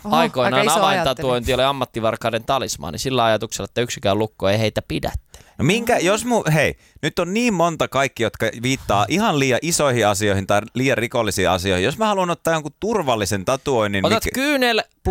aikoinaan avaintatuointi oli ammattivarkaiden talismaani sillä ajatuksella, että yksikään lukko ei heitä pidättele. No hei, nyt on niin monta kaikki, jotka viittaa ihan liian isoihin asioihin tai liian rikollisiin asioihin. Jos mä haluan ottaa jonkun turvallisen tatuoinnin... Otat kyynel